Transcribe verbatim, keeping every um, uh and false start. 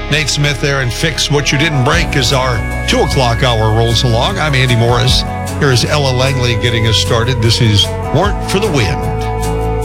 Nate Smith there and Fix What You Didn't Break as our two o'clock hour rolls along. I'm Andy Morris. Here is Ella Langley getting us started. This is Warrant for the Wind.